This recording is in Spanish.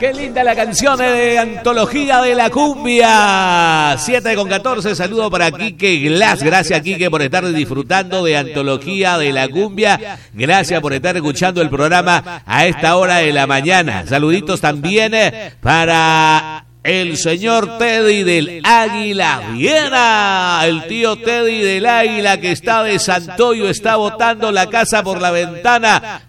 Qué linda la canción de Antología de la Cumbia. 7:14, saludo para Quique Glass. Gracias, Quique, por estar disfrutando de Antología de la Cumbia. Gracias por estar escuchando el programa a esta hora de la mañana. Saluditos también para el señor Teddy del Águila Viena, el tío Teddy del Águila que está de Santoyo, está botando la casa por la ventana.